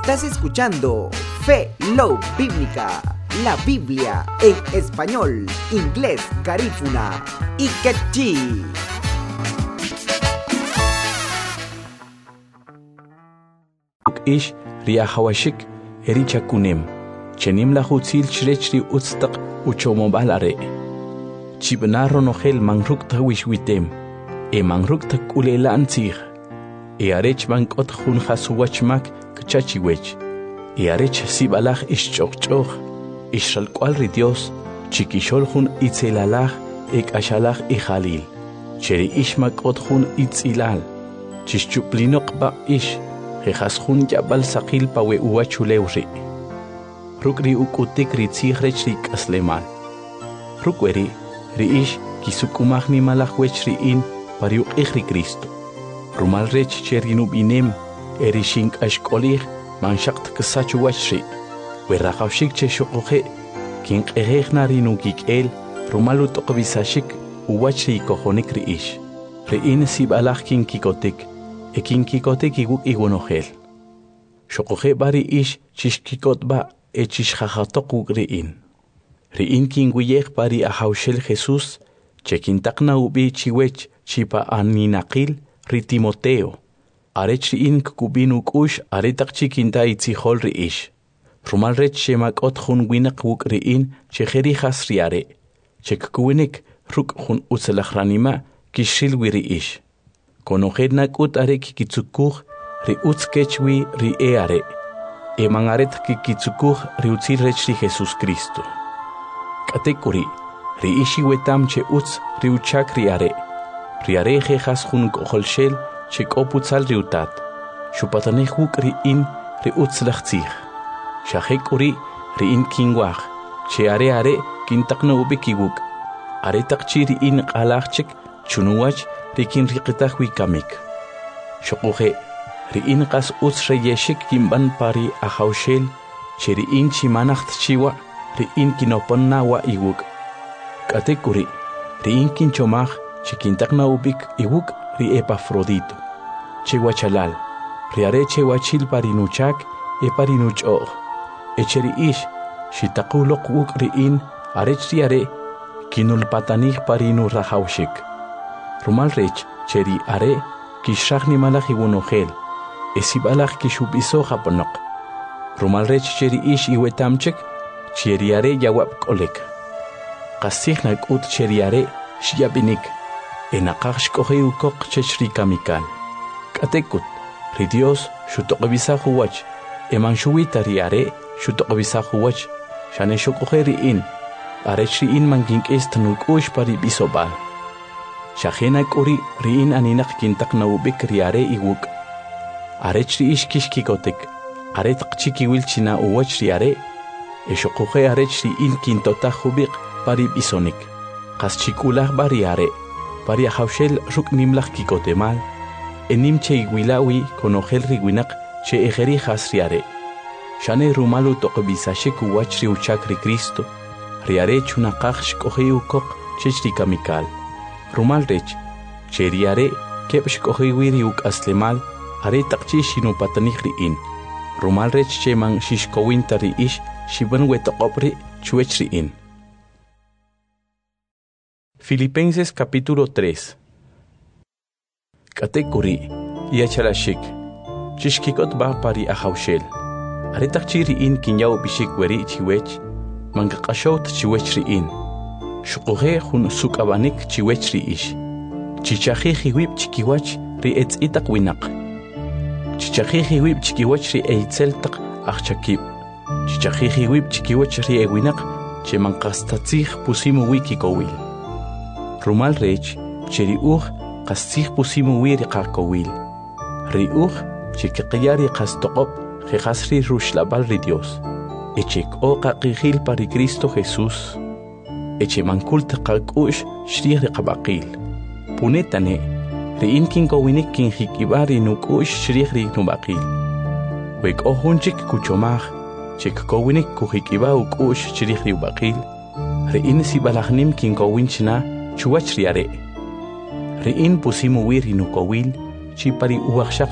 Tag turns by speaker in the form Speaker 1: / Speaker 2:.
Speaker 1: Estás escuchando Fe Love Bíblica, la Biblia en español, inglés, garífuna y quechí.
Speaker 2: Ish riahawashik ericha kunem chenim la hutzil chrechri utstaq uchomobal are chibnaro nohel mangruk tawishwitem mangruk takulelan tzig arech bankot khun khasuwachmak kchachiwech arech sibalaj ishchokchok ishal kwalri Dios chikishol khun itzelalaj ashalaj ihalil cheri ishmakot khun itzilal chishchuplinok ba ish Jejasjun yabal sakil pawe uachulewri. Rukri ukutik ritzirech rik aslemal. Rukweri riish kisukumagni malachwech in pariuk ichri Cristo. Rumalrech cherinub inem erishink ashkolir manshakt kasachuachri. Werrakawshik cheshokoje kink erejnarinu kikel rumalut okbisashik uachri kojonik riish. Rein sibalach kinkikotik. Ekinkikote kiguk igunohel. Shokoje bari ish chishkikot ba echishhajatok riin. Riin kinguyek bari ahaushel Jesús, chekintakna ubi chiwech chipa aninakil ritimoteo. Arech riin kukubinuk ush aretak chikinta itzihol riish. Rumalrech shemakot hun winak wuk riin chejeri hasriare. Chekkuwinik ruk hun utzelachranima kishil wiriish. Konojer nakut are kikitsukuj ri utskechwi ri eare. Mangaret kikitsukuj ri utzirech ri Jesus Cristo. Katekuri ri ishi wetam che utz ri uchak ri are. Ri are jejas jun koholshel che koputzal ri utat. Shupataneh huk ri in ri utzlachtzig. Shahekuri ri in kingwach. Che are kintakna ubikiwuk. Are takchi ri in qalachchek chunuwach rikin riqitahwi kamik. Shokoje, riin qas uts reyeshik kimban pari ahaushel, che riin chimanacht chiwa, riin kinoponna wa iwuk. Katekuri, riin kinchomaj, chikintakna ubik iwuk ri Epafrodito. Che wachalal, riare che wachil parinuchak, parinuchog. Echeri ish, shitakulok wuk riin, arech riare, kinulpatanij parinu rahaushik. Rumalrech cheri are kishachni malach iwunohel esibalach kishubiso japonok. Rumalrech cheri ish iwetamchek cheri are yawab kolek. Qasihnak ut cheri are shiabinik enaqach shkohe ukok chechri kamikal. Katekut ri Dios shutoqbisa huwach emanshuwita ri are shutoqbisa huwach shane shokohe riin arech riin mankinkes tanukush pari bisobal. Shajena kuri riin aninak kintakna ubik riare iwuk. Arech ri ish kishkikotek. Aret qchikiwil china uwach riare. Eshokoje arech ri in kintota hubik pari bisonik. Qaschikulaj bariare. Pari ahaushel ruk nimlach kikotemal. Enim che iwilawi konogel riwinak che ejeri has riare. Shane rumalu toqbisashik uwach ri uchak ri Cristo. Riare chunaqaj shkoje ukok chechri kamikal. Rumalrech, cheriare, kepsh kohiwiri uk aslemal, are takchi shinu patanich riin. Rumalrech cheman shishkowinta riish, shiban wetokopri chuech riin. Filipenses capítulo 3. Katekuri, yachalashik, chishkikot ba pari ahaushel. Are takchi riin kinyaw bishik weri chiwech, mangakashot chiwech riin. Shukoje jun sukabanik chiwech ri ish. Chichaje jiwib chikiwach ri etzitak winak. Chichaje jiwib chikiwach ri eitzeltak achakib. Chichaje jiwib chikiwach ri ewinak che mankastatzig pusimu wikikowil. Rumalrech cheri qastzig pusimu wiri kakowil. Ri chikikiyari qastoqop jejasri rushlabal ri Dios. Echek qaqijil pari Cristo Jesús. Eche mankulta qalkush shrih qabaqil. Punetane, riin kinkowinik kinjikibari nukush shrih ri nubaqil. Wek ohunchik kuchomaj, chek kowinik kujikiba ukush shrih ri ubaqil. Riin sibalajnim kinkowinchna chuwach riare. Riin pusimu wiri nukowil, chipari uwakshak